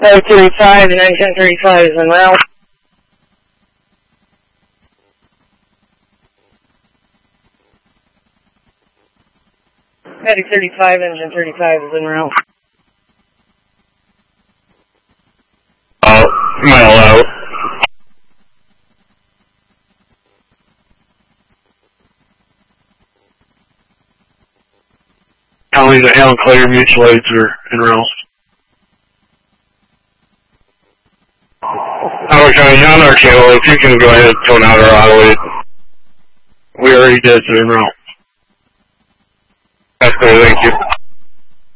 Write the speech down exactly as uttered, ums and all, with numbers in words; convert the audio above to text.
oh thirty-five and nine ten thirty-five is en route. Medic thirty-five, engine thirty-five is en route. Oh, mile out. County to Hail and Clear, mutual aids are en route. Howard County, on our channel, if you can go ahead and tone out our auto aid. We already did, so en route. That's clear, thank you.